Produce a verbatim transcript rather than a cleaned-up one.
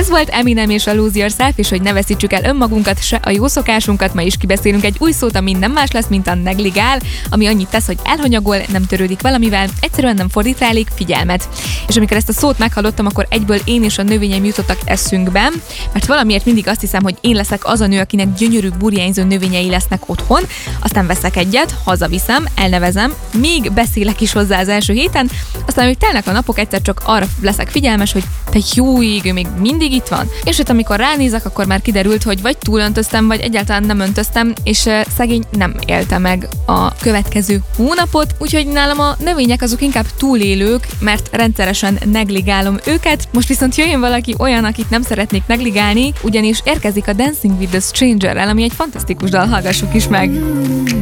Ez volt Eminem és a Lose Yourself, és hogy ne veszítsük el önmagunkat, se a jó szokásunkat, ma is kibeszélünk egy új szót, ami nem más lesz, mint a negligál, ami annyit tesz, hogy elhanyagol, nem törődik valamivel, egyszerűen nem fordít rá elég figyelmet. És amikor ezt a szót meghallottam, akkor egyből én és a növényeim jutottak eszünkbe, mert valamiért mindig azt hiszem, hogy én leszek az a nő, akinek gyönyörű burjánzó növényei lesznek otthon, aztán veszek egyet, hazaviszem, elnevezem, még beszélek is hozzá az első héten, aztán még telnek a napok, egyszer csak arra leszek figyelmes, hogy te jó ég, ő még mindig itt van. És hát amikor ránézek, akkor már kiderült, hogy vagy túlöntöztem, vagy egyáltalán nem öntöztem, és uh, szegény nem élte meg a következő hónapot, úgyhogy nálam a növények azok inkább túlélők, mert rendszeresen negligálom őket. Most viszont jöjjön valaki olyan, akit nem szeretnék negligálni, ugyanis érkezik a Dancing with the Stranger-rel, ami egy fantasztikus dal, hallgassuk is meg.